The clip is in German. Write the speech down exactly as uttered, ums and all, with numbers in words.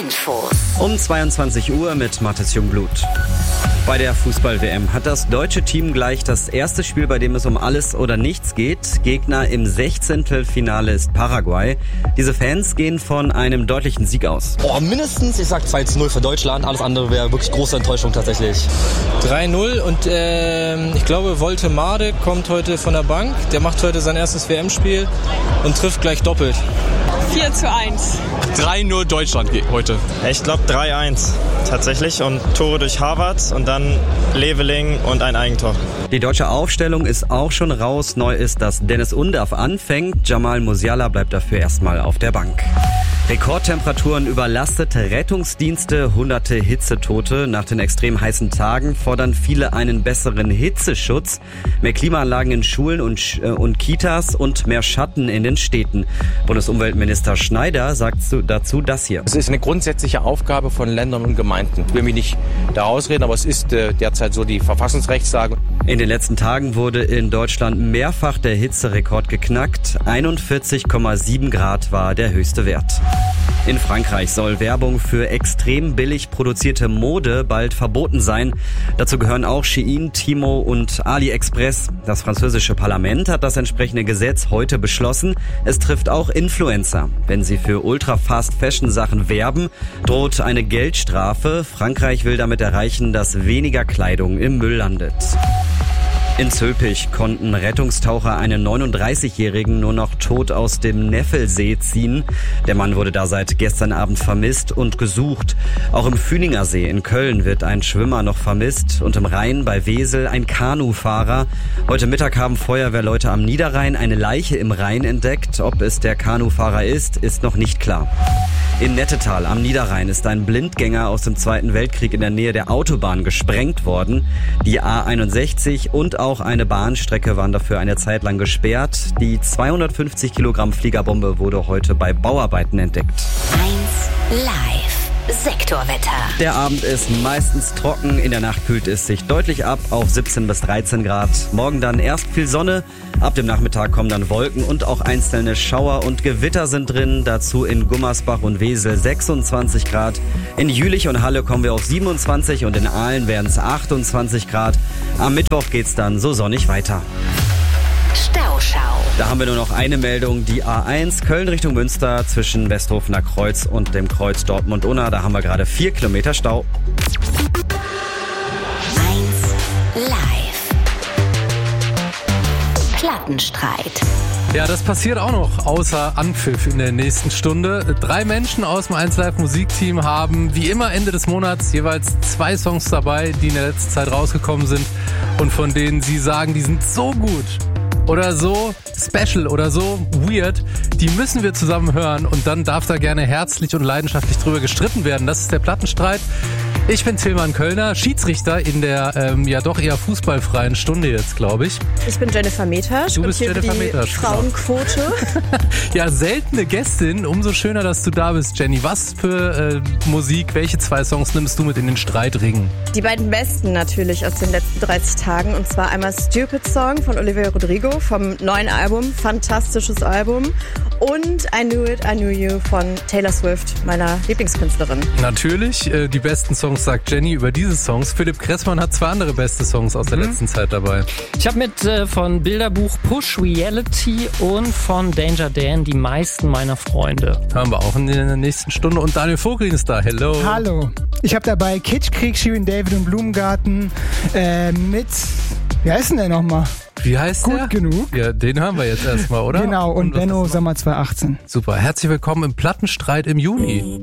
Infos. Um zweiundzwanzig Uhr mit Mathis Jungblut. Bei der Fußball-W M hat das deutsche Team gleich das erste Spiel, bei dem es um alles oder nichts geht. Gegner im Sechzehntelfinale ist Paraguay. Diese Fans gehen von einem deutlichen Sieg aus. Oh, mindestens, ich sag zwei zu null für Deutschland. Alles andere wäre wirklich große Enttäuschung tatsächlich. drei null und äh, ich glaube, Woltemade kommt heute von der Bank. Der macht heute sein erstes W M-Spiel und trifft gleich doppelt. vier zu eins. drei null Deutschland heute. Ich glaube drei eins tatsächlich und Tore durch Havertz und dann Leveling und ein Eigentor. Die deutsche Aufstellung ist auch schon raus. Neu ist, dass Dennis Undav anfängt. Jamal Musiala bleibt dafür erstmal auf der Bank. Rekordtemperaturen, überlastete Rettungsdienste, hunderte Hitzetote. Nach den extrem heißen Tagen fordern viele einen besseren Hitzeschutz, mehr Klimaanlagen in Schulen und, äh, und Kitas und mehr Schatten in den Städten. Bundesumweltminister Schneider sagt dazu das hier. Es ist eine grundsätzliche Aufgabe von Ländern und Gemeinden. Ich will mich nicht da ausreden, aber es ist äh, derzeit so die Verfassungsrechtslage. In den letzten Tagen wurde in Deutschland mehrfach der Hitzerekord geknackt. einundvierzig Komma sieben Grad war der höchste Wert. In Frankreich soll Werbung für extrem billig produzierte Mode bald verboten sein. Dazu gehören auch Shein, Timo und AliExpress. Das französische Parlament hat das entsprechende Gesetz heute beschlossen. Es trifft auch Influencer. Wenn sie für Ultra-Fast-Fashion-Sachen werben, droht eine Geldstrafe. Frankreich will damit erreichen, dass weniger Kleidung im Müll landet. In Zülpich konnten Rettungstaucher einen neununddreißigjährigen nur noch tot aus dem Neffelsee ziehen. Der Mann wurde da seit gestern Abend vermisst und gesucht. Auch im Füninger See in Köln wird ein Schwimmer noch vermisst und im Rhein bei Wesel ein Kanufahrer. Heute Mittag haben Feuerwehrleute am Niederrhein eine Leiche im Rhein entdeckt. Ob es der Kanufahrer ist, ist noch nicht klar. In Nettetal am Niederrhein ist ein Blindgänger aus dem Zweiten Weltkrieg in der Nähe der Autobahn gesprengt worden. Die A einundsechzig und auch eine Bahnstrecke waren dafür eine Zeit lang gesperrt. Die zweihundertfünfzig Kilogramm Fliegerbombe wurde heute bei Bauarbeiten entdeckt. eins live. Sektorwetter. Der Abend ist meistens trocken, in der Nacht kühlt es sich deutlich ab auf siebzehn bis dreizehn Grad. Morgen dann erst viel Sonne, ab dem Nachmittag kommen dann Wolken und auch einzelne Schauer und Gewitter sind drin. Dazu in Gummersbach und Wesel sechsundzwanzig Grad. In Jülich und Halle kommen wir auf siebenundzwanzig und in Aalen werden es achtundzwanzig Grad. Am Mittwoch geht's dann so sonnig weiter. Stauschau. Da haben wir nur noch eine Meldung, die A eins Köln Richtung Münster zwischen Westhofener Kreuz und dem Kreuz Dortmund-Unna. Da haben wir gerade vier Kilometer Stau. eins live. Plattenstreit. Ja, das passiert auch noch, außer Anpfiff in der nächsten Stunde. Drei Menschen aus dem eins live Musikteam haben wie immer Ende des Monats jeweils zwei Songs dabei, die in der letzten Zeit rausgekommen sind und von denen sie sagen, die sind so gut oder so special oder so weird, die müssen wir zusammen hören und dann darf da gerne herzlich und leidenschaftlich drüber gestritten werden. Das ist der Plattenstreit. Ich bin Tilman Kölner, Schiedsrichter in der ähm, ja doch eher fußballfreien Stunde jetzt, glaube ich. Ich bin Jennifer Metasch. Du bist und hier Jennifer für die Metasch, Frauenquote. Ja, seltene Gästin. Umso schöner, dass du da bist, Jenny. Was für äh, Musik, welche zwei Songs nimmst du mit in den Streitring? Die beiden besten natürlich aus den letzten dreißig Tagen. Und zwar einmal Stupid Song von Olivia Rodrigo vom neuen Album. Fantastisches Album. Und I Knew It, I Knew You von Taylor Swift, meiner Lieblingskünstlerin. Natürlich, äh, die besten Songs sagt Jenny über diese Songs. Philipp Kressmann hat zwei andere beste Songs aus der mhm. letzten Zeit dabei. Ich habe mit äh, von Bilderbuch Push Reality und von Danger Dan die meisten meiner Freunde. Hören wir auch in der nächsten Stunde. Und Daniel Vogel ist da. Hello. Hallo. Ich habe dabei Kitschkrieg, Shirin David und Blumengarten äh, mit... Wie heißt denn der nochmal? Wie heißt Gut der? genug. Ja, den hören wir jetzt erstmal, oder? Genau, und, und Benno Sommer zwanzig achtzehn. Super, herzlich willkommen im Plattenstreit im Juni.